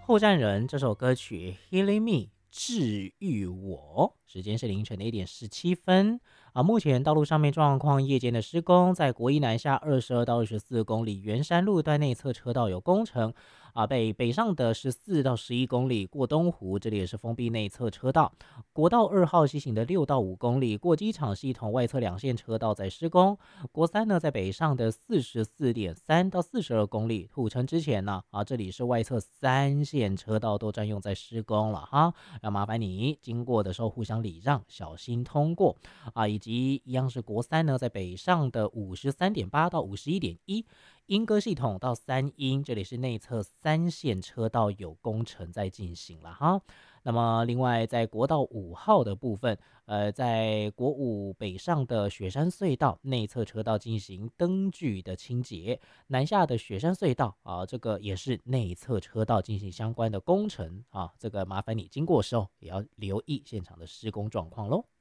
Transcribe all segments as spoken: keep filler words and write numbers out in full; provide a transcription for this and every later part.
后站人这首歌曲《Healing Me》治愈我，时间是凌晨的一点十七分啊。目前道路上面状况，夜间的施工，在国一南下二十二到二十四公里圆山路段内侧车道有工程啊，北北上的十四到十一公里过东湖，这里也是封闭内侧车道。国道二号西行的六到五公里过机场系统外侧两线车道在施工。国三呢，在北上的四十四点三到四十二公里土城之前呢，啊，这里是外侧三线车道都占用在施工了哈，要麻烦你经过的时候互相礼让，小心通过啊，以及一样是国三呢，在北上的五十三点八到五十一点一。莺歌系统到三莺，这里是内侧三线车道有工程在进行了哈。那么另外在国道五号的部分，呃，在国五北上的雪山隧道内侧车道进行灯具的清洁，南下的雪山隧道啊，这个也是内侧车道进行相关的工程啊，这个麻烦你经过的时候也要留意现场的施工状况咯。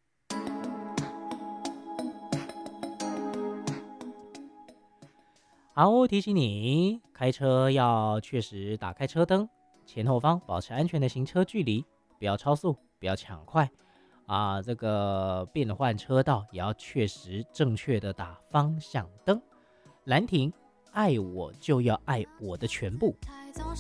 好，提醒你开车要确实打开车灯，前后方保持安全的行车距离，不要超速，不要抢快啊。这个变换车道也要确实正确的打方向灯。兰亭，爱我就要爱我的全部。